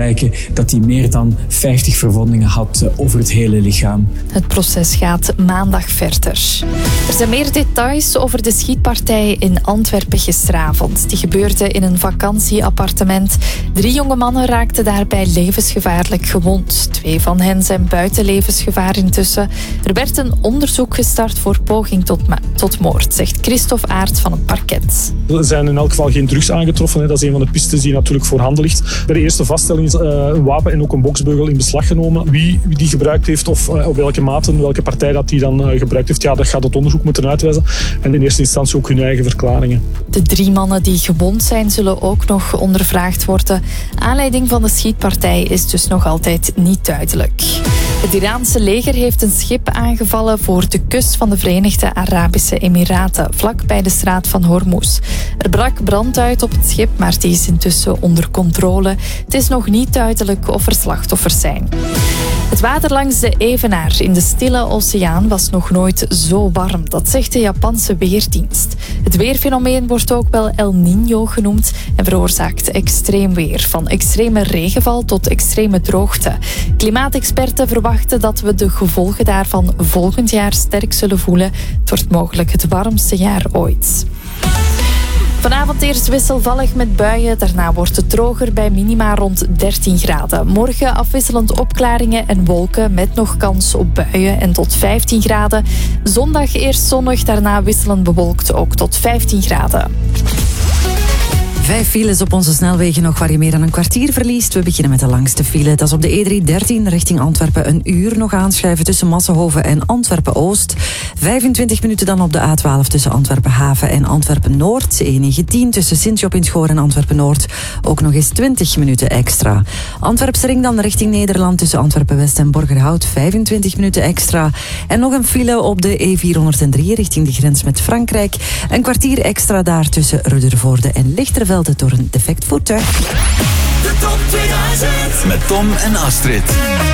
blijken dat hij meer dan 50 verwondingen had over het hele lichaam. Het proces gaat maandag verder. Er zijn meer details over de schietpartij in Antwerpen gisteravond. Die gebeurde in een vakantieappartement. 3 jonge mannen raakten daarbij levensgevaarlijk gewond. 2 van hen zijn buiten levensgevaar intussen. Er werd een onderzoek gestart voor poging tot moord, zegt Christophe Aert van het parket. Er zijn in elk geval geen drugs aangetroffen. Dat is een van de pistes die natuurlijk voorhanden ligt. Bij de eerste vaststelling is een wapen en ook een boksbeugel in beslag genomen. Wie die gebruikt heeft of op welke mate, welke partij dat die dan gebruikt heeft, dat gaat het onderzoek moeten uitwijzen. En in eerste instantie ook hun eigen verklaringen. De 3 mannen die gewond zijn zullen ook nog ondervraagd worden. Aanleiding van de schietpartij is dus nog altijd niet duidelijk. Het Iraanse leger heeft een schip aangevallen voor de kust van de Verenigde Arabische Emiraten, vlak bij de straat van Hormuz. Er brak brand uit op het schip, maar die is intussen onder controle. Het is nog niet duidelijk of er slachtoffers zijn. Het water langs de Evenaar in de Stille Oceaan was nog nooit zo warm. Dat zegt de Japanse Weerdienst. Het weerfenomeen wordt ook wel El Niño genoemd en veroorzaakt extreem weer. Van extreme regenval tot extreme droogte. Klimaatexperten verwachten dat we de gevolgen daarvan volgend jaar sterk zullen voelen. Het wordt mogelijk het warmste jaar ooit. Vanavond eerst wisselvallig met buien. Daarna wordt het droger bij minima rond 13 graden. Morgen afwisselend opklaringen en wolken met nog kans op buien en tot 15 graden. Zondag eerst zonnig, daarna wisselend bewolkt ook tot 15 graden. 5 files op onze snelwegen nog waar je meer dan een kwartier verliest. We beginnen met de langste file. Dat is op de E313 richting Antwerpen. Een uur nog aanschuiven tussen Massenhoven en Antwerpen-Oost. 25 minuten dan op de A12 tussen Antwerpen-Haven en Antwerpen-Noord. E19 tussen Sint-Job-in-Schoor en Antwerpen-Noord. Ook nog eens 20 minuten extra. Antwerpsring dan richting Nederland tussen Antwerpen-West en Borgerhout. 25 minuten extra. En nog een file op de E403 richting de grens met Frankrijk. Een kwartier extra daar tussen Ruddervoorde en Lichtervelde door een defect voertuig. De top 2000 met Tom en Astrid.